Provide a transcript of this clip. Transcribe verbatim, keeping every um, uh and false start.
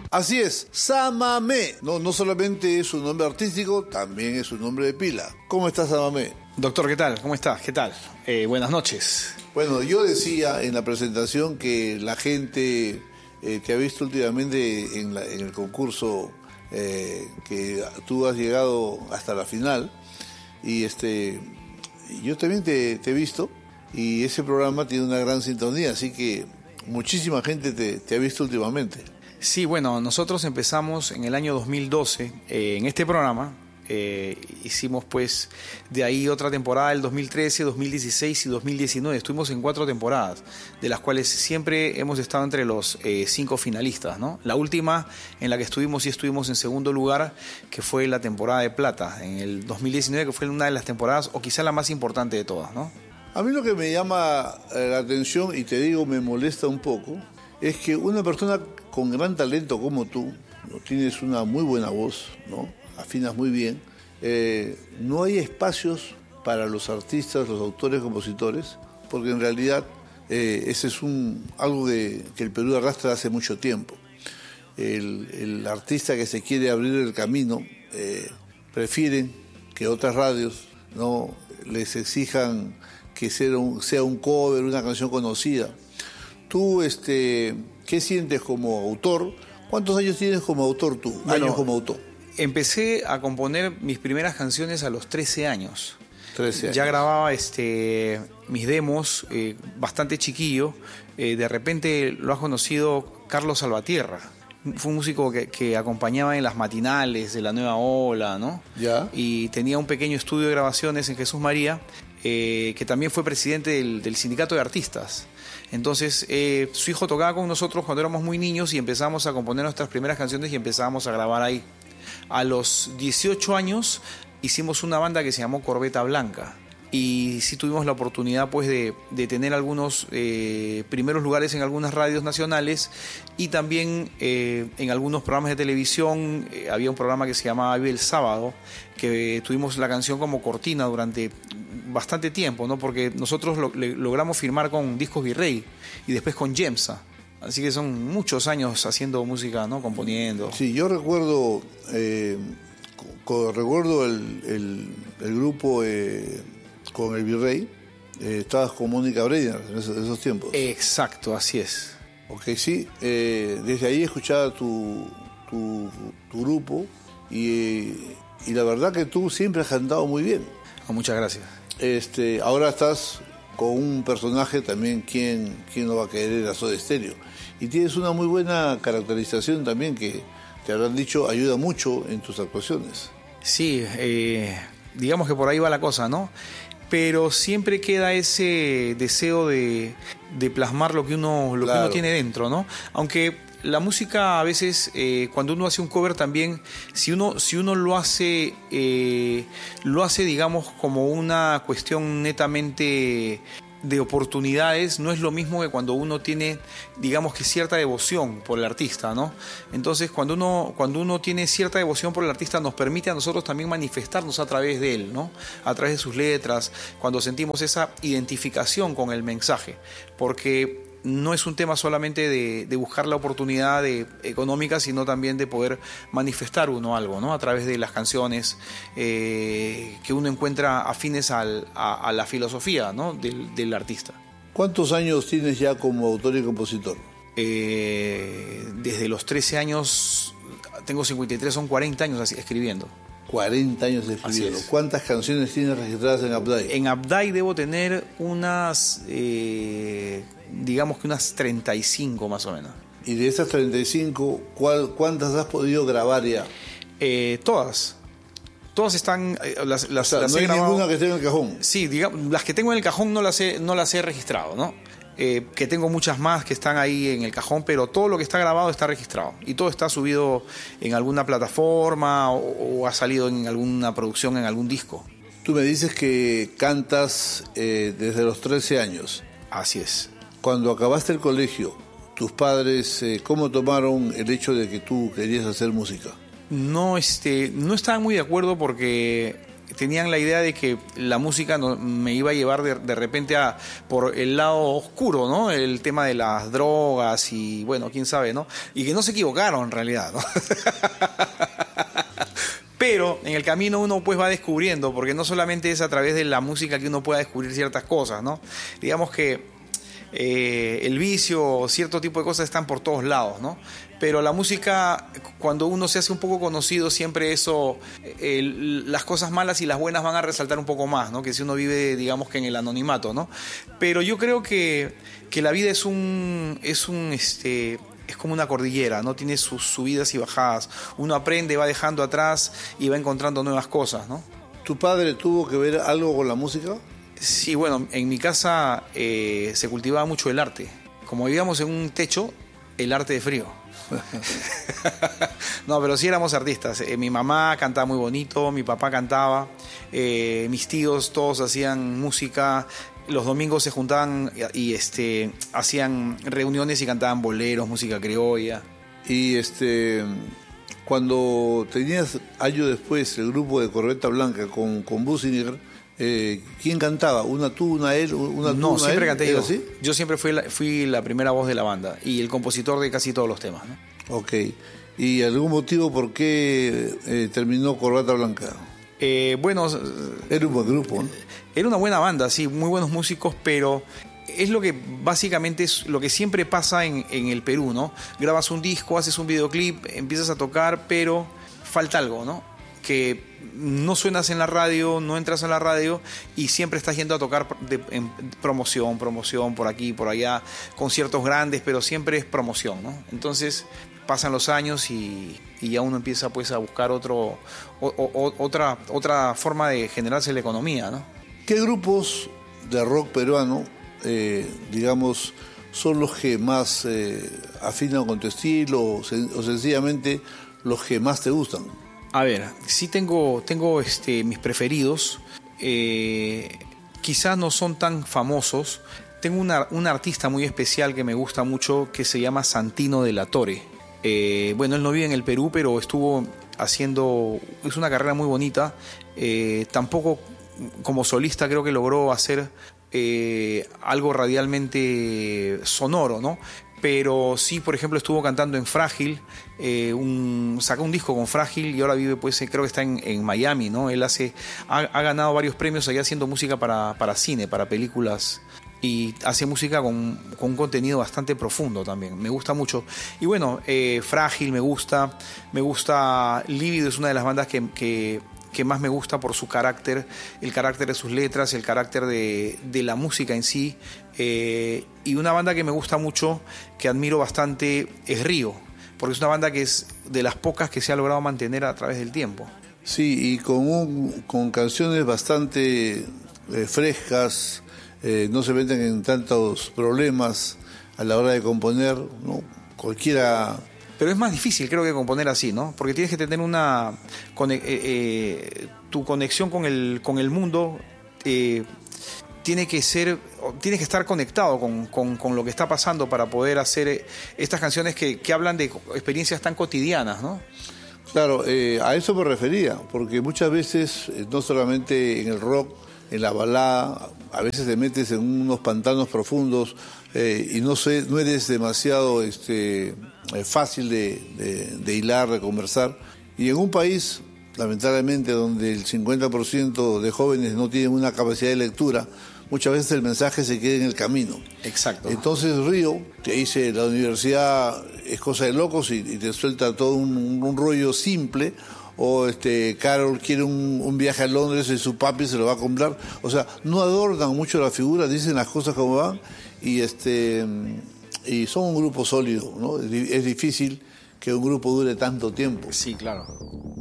Así es, Samamé. No, no solamente es un nombre artístico, también es un nombre de pila. ¿Cómo estás, Samamé? Doctor, ¿qué tal? ¿Cómo estás? ¿Qué tal? Eh, buenas noches. Bueno, yo decía en la presentación que la gente eh, te ha visto últimamente en, la, en el concurso, eh, que tú has llegado hasta la final, y este, yo también te, te he visto, y ese programa tiene una gran sintonía, así que muchísima gente te, te ha visto últimamente. Sí, bueno, nosotros empezamos en el año dos mil doce eh, en este programa. Eh, hicimos pues de ahí otra temporada, el dos mil trece, dos mil dieciséis y dos mil diecinueve. Estuvimos en cuatro temporadas, de las cuales siempre hemos estado entre los eh, cinco finalistas, ¿no? La última en la que estuvimos, sí estuvimos en segundo lugar, que fue la temporada de plata, en el dos mil diecinueve, que fue una de las temporadas, o quizá la más importante de todas, ¿no? A mí lo que me llama la atención, y te digo, me molesta un poco, es que una persona con gran talento como tú, ¿no? Tienes una muy buena voz, ¿no? Afinas muy bien, eh, no hay espacios para los artistas, los autores, compositores, porque en realidad eh, ese es un algo de, que el Perú arrastra hace mucho tiempo. El, el artista que se quiere abrir el camino eh, prefieren que otras radios no les exijan que sea un, sea un cover, una canción conocida. Tú, este, ¿qué sientes como autor? ¿Cuántos años tienes como autor tú? Bueno, años como autor. Empecé a componer mis primeras canciones a los trece años. trece años. Ya grababa este, mis demos eh, bastante chiquillo. Eh, de repente lo ha conocido Carlos Salvatierra. Fue un músico que, que acompañaba en las matinales de la Nueva Ola, ¿no? Ya. Y tenía un pequeño estudio de grabaciones en Jesús María, eh, que también fue presidente del, del Sindicato de Artistas. Entonces, eh, su hijo tocaba con nosotros cuando éramos muy niños y empezamos a componer nuestras primeras canciones y empezamos a grabar ahí. A los dieciocho años hicimos una banda que se llamó Corbeta Blanca y sí tuvimos la oportunidad pues de, de tener algunos eh, primeros lugares en algunas radios nacionales y también eh, en algunos programas de televisión. Eh, había un programa que se llamaba Vive el Sábado, que tuvimos la canción como cortina durante bastante tiempo, ¿no? Porque nosotros lo, le, logramos firmar con Discos Virrey y después con Gemsa. Así que son muchos años haciendo música, ¿no? Componiendo. Sí, yo recuerdo, eh, co- recuerdo el, el, el grupo eh, con el Virrey. Eh, estabas con Mónica Breiner en esos, esos tiempos. Exacto, así es. Ok, sí. Eh, desde ahí escuchaba tu, tu, tu grupo y, y la verdad que tú siempre has cantado muy bien. Oh, muchas gracias. Este, ahora estás con un personaje también, ¿quién, quién no va a querer a Soda Stereo? Y tienes una muy buena caracterización también que te habrán dicho ayuda mucho en tus actuaciones. Sí, eh, digamos que por ahí va la cosa, ¿no? Pero siempre queda ese deseo de, de plasmar lo que uno, lo Claro. que uno tiene dentro, ¿no? Aunque la música a veces, eh, cuando uno hace un cover también, si uno, si uno lo hace, eh, lo hace, digamos, como una cuestión netamente de oportunidades, no es lo mismo que cuando uno tiene, digamos, que cierta devoción por el artista, ¿no? Entonces, cuando uno, cuando uno tiene cierta devoción por el artista, nos permite a nosotros también manifestarnos a través de él, ¿no? A través de sus letras, cuando sentimos esa identificación con el mensaje, porque no es un tema solamente de, de buscar la oportunidad de, económica, sino también de poder manifestar uno algo, ¿no? A través de las canciones eh, que uno encuentra afines al, a, a la filosofía, ¿no? del, del artista. ¿Cuántos años tienes ya como autor y compositor? Eh, desde los trece años, tengo cincuenta y tres, son cuarenta años así, escribiendo. cuarenta años de escribiendo. ¿Cuántas canciones tienes registradas en Abdai? En Abdai debo tener unas, eh, digamos que unas treinta y cinco más o menos. Y de esas treinta y cinco, ¿cuál, ¿cuántas has podido grabar ya? Eh, todas. Todas están... Eh, las, las, O sea, las no he hay grabado. ninguna que esté en el cajón. Sí, digamos, las que tengo en el cajón no las he, no las he registrado, ¿no? Eh, que tengo muchas más que están ahí en el cajón, pero todo lo que está grabado está registrado y todo está subido en alguna plataforma o, o ha salido en alguna producción, en algún disco. Tú me dices que cantas eh, desde los trece años. Así es. Cuando acabaste el colegio, tus padres, eh, ¿cómo tomaron el hecho de que tú querías hacer música? No, este, no estaban muy de acuerdo porque tenían la idea de que la música no, me iba a llevar de, de repente a por el lado oscuro, ¿no? El tema de las drogas y bueno, quién sabe, ¿no? Y que no se equivocaron en realidad, ¿no? Pero en el camino uno pues va descubriendo, porque no solamente es a través de la música que uno pueda descubrir ciertas cosas, ¿no? Digamos que eh, el vicio, cierto tipo de cosas están por todos lados, ¿no? Pero la música, cuando uno se hace un poco conocido, siempre eso, eh, las cosas malas y las buenas van a resaltar un poco más, ¿no? Que si uno vive, digamos que en el anonimato, ¿no? Pero yo creo que, que la vida es un, es un, este... es como una cordillera, ¿no? Tiene sus subidas y bajadas. Uno aprende, va dejando atrás y va encontrando nuevas cosas, ¿no? ¿Tu padre tuvo que ver algo con la música? Sí, bueno, en mi casa eh, se cultivaba mucho el arte. Como vivíamos en un techo, el arte de frío. No, pero sí éramos artistas. Eh, mi mamá cantaba muy bonito, mi papá cantaba, eh, mis tíos todos hacían música. Los domingos se juntaban y, y este hacían reuniones y cantaban boleros, música criolla. Y este cuando tenías años después el grupo de Corbeta Blanca con, con Businger, eh, ¿quién cantaba? ¿Una tú, una él, una tú, No, una siempre él? canté yo. ¿Así? Yo siempre fui la, fui la primera voz de la banda y el compositor de casi todos los temas, ¿no? Ok. ¿Y algún motivo por qué eh, terminó Corbata Blanca? Eh, bueno, Era un buen grupo, ¿no? Era una buena banda, sí, muy buenos músicos, pero es lo que básicamente es lo que siempre pasa en, en el Perú, ¿no? Grabas un disco, haces un videoclip, empiezas a tocar, pero falta algo, ¿no? Que no suenas en la radio, no entras en la radio y siempre estás yendo a tocar de, en promoción, promoción, por aquí, por allá, conciertos grandes, pero siempre es promoción, ¿no? Entonces pasan los años y, y ya uno empieza pues a buscar otro, o, o, otra, otra forma de generarse la economía, ¿no? ¿Qué grupos de rock peruano, eh, digamos, son los que más eh, afinan con tu estilo o, sen- o sencillamente los que más te gustan? A ver, sí tengo, tengo este, mis preferidos. Eh, quizás no son tan famosos. Tengo una, un artista muy especial que me gusta mucho que se llama Santino de la Torre. Eh, bueno, él no vive en el Perú, pero estuvo haciendo... Es una carrera muy bonita. Eh, tampoco como solista creo que logró hacer eh, algo radialmente sonoro, ¿no? Pero sí, por ejemplo, estuvo cantando en Frágil, eh, un, sacó un disco con Frágil y ahora vive, pues, creo que está en, en Miami, ¿no? Él hace, ha, ha ganado varios premios allá haciendo música para, para cine, para películas, y hace música con, con un contenido bastante profundo también. Me gusta mucho. Y bueno, eh, Frágil me gusta, me gusta Lívido, es una de las bandas que... que que más me gusta por su carácter, el carácter de sus letras, el carácter de, de la música en sí. Eh, y una banda que me gusta mucho, que admiro bastante, es Río, porque es una banda que es de las pocas que se ha logrado mantener a través del tiempo. Sí, y con, un, con canciones bastante eh, frescas, eh, no se meten en tantos problemas a la hora de componer, ¿no? Cualquiera... Pero es más difícil, creo, que componer así, ¿no? Porque tienes que tener una... Con, eh, eh, tu conexión con el, con el mundo eh, tiene que ser... Tienes que estar conectado con, con, con lo que está pasando para poder hacer estas canciones que, que hablan de experiencias tan cotidianas, ¿no? Claro, eh, a eso me refería, porque muchas veces, eh, no solamente en el rock, en la balada, a veces te metes en unos pantanos profundos eh, y no sé, no eres demasiado este, eh, fácil de, de, de hilar, de conversar. Y en un país, lamentablemente, donde el cincuenta por ciento de jóvenes no tienen una capacidad de lectura, muchas veces el mensaje se queda en el camino. Exacto. Entonces Río te dice, la universidad es cosa de locos y, y te suelta todo un, un rollo simple. O este Carol quiere un, un viaje a Londres y su papi se lo va a comprar. O sea, no adornan mucho la figura, dicen las cosas como van y este y son un grupo sólido, ¿no? Es difícil que un grupo dure tanto tiempo. Sí, claro.